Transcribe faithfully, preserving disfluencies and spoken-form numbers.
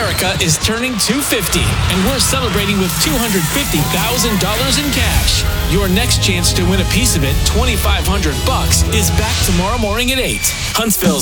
America is turning two hundred fifty, and we're celebrating with two hundred fifty thousand dollars in cash. Your next chance to win a piece of it, twenty-five hundred bucks, is back tomorrow morning at eight. Huntsville's